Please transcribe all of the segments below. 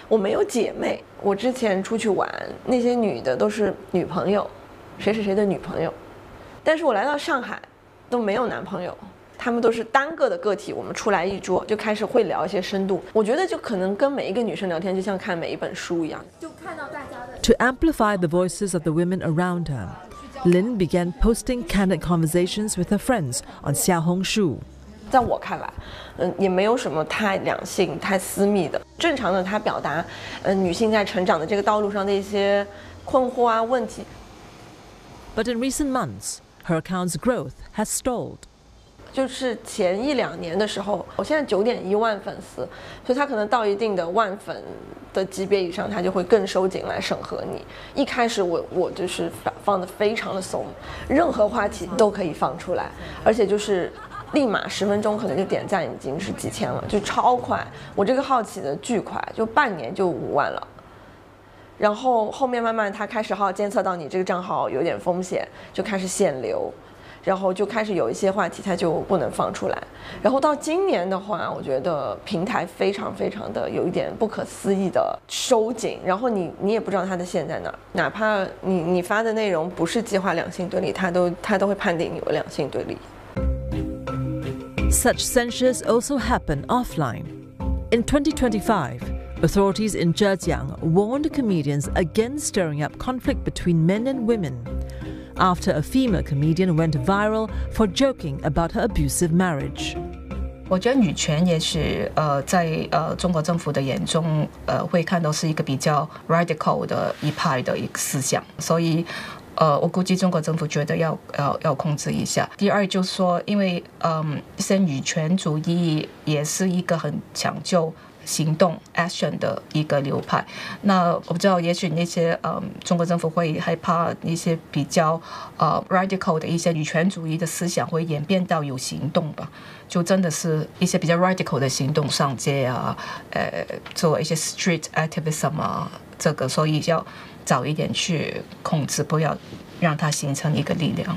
我没有姐妹，我之前出去玩，那些女的都是女朋友，谁是谁的女朋友。但是我来到上海，都没有男朋友，他们都是单个的个体。我们出来一桌就开始会聊一些深度，我觉得就可能跟每一个女生聊天，就像看每一本书一样。就看到大家的。 To amplify the voices of the women around her, Lin began posting candid conversations with her friends on Xiaohongshu. 在我看来，也没有什么太两性、太私密的。正常的，她表达，女性在成长的这个道路上的一些困惑啊、问题。 But in recent months, her account's growth has stalled. 就是前1、2年的时候，我现在9.1万粉丝，所以她可能到一定的万粉的级别以上，她就会更收紧来审核你。一开始我就是放得非常的松，任何话题都可以放出来，而且就是立马10分钟可能就点赞已经是几千了，就超快。我这个号起的巨快，就半年就5万了。然后后面慢慢他开始监测到你这个账号有点风险，就开始限流，然后就开始有一些话题它就不能放出来。然后到今年的话，我觉得平台非常非常的有一点不可思议的收紧，然后你也不知道它的线在哪儿，哪怕你发的内容不是激化两性对立，它都会判定你为两性对立。 Such censures also happen offline. In 2025, authorities in Zhejiang warned comedians against stirring up conflict between men and women after a female comedian went viral for joking about her abusive marriage. 我觉得女权也许在中国政府的眼中会看到是一个比较 radical 的一派的一个思想，所以我估计中国政府觉得要控制一下。第二就是说，因为一些女权主义也是一个很讲究行动 action 的一个流派。那我不知道，也许那些中国政府会害怕一些比较radical 的一些女权主义的思想会演变到有行动吧，就真的是一些比较 radical 的行动，上街啊，做一些 street activism 啊，这个所以要早一点去控制，不要让它形成一个力量。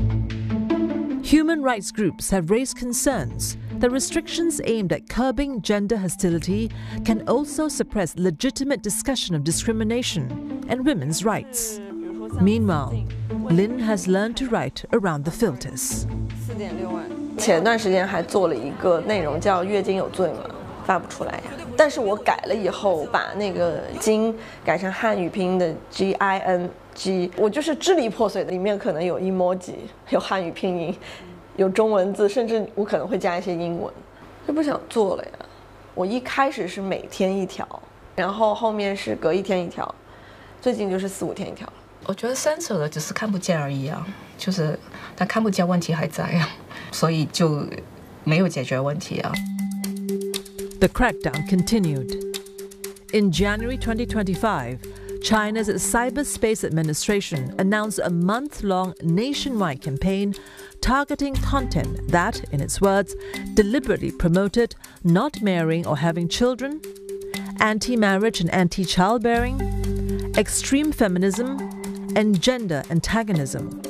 Human rights groups have raised concerns that restrictions aimed at curbing gender hostility can also suppress legitimate discussion of discrimination and women's rights. Meanwhile, Lin has learned to write around the filters. 4.6万。前段时间还做了一个内容叫"月经有罪"嘛，发不出来呀。但是我改了以后，把那个"经"改成汉语拼音的 GING， 我就是支离破碎的，里面可能有 emoji， 有汉语拼音，有中文字，甚至我可能会加一些英文，就不想做了呀。我一开始是每天一条，然后后面是隔1天一条，最近就是4、5天一条。 我觉得censor了只是看不见而已啊，就是他看不见问题还在啊，所以就没有解决问题啊。 The crackdown continued. In January 2025, China's Cyberspace Administration announced a month-long nationwide campaign targeting content that, in its words, deliberately promoted not marrying or having children, anti-marriage and anti-childbearing, extreme feminism, and gender antagonism.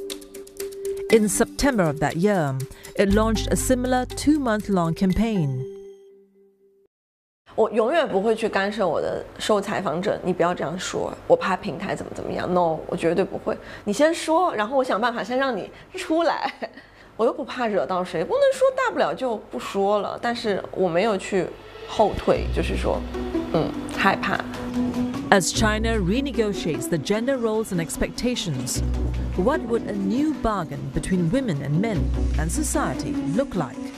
In September of that year, it launched a similar 2-month-long campaign. 我永远不会去干涉我的受采访者，你不要这样说，我怕平台怎么样。No， 我绝对不会。你先说，然后我想办法先让你出来。我又不怕惹到谁，不能说大不了就不说了。但是我没有去后退，就是说，害怕。 As China renegotiates the gender roles and expectations, what would a new bargain between women and men and society look like?